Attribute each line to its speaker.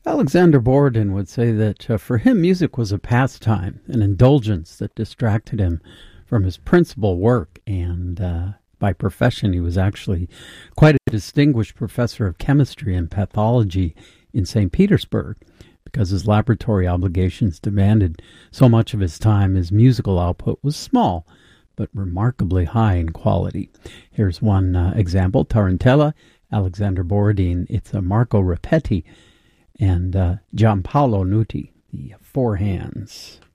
Speaker 1: Alexander Borodin would say that for him, music was a pastime, an indulgence that distracted him from his principal work. And by profession, he was actually quite a distinguished professor of chemistry and pathology in St. Petersburg. Because his laboratory obligations demanded so much of his time, his musical output was small, but remarkably high in quality. Here's one example, Tarantella, Alexander Borodin. It's a Marco Rapetti and Giampaolo Nuti, the Four Hands.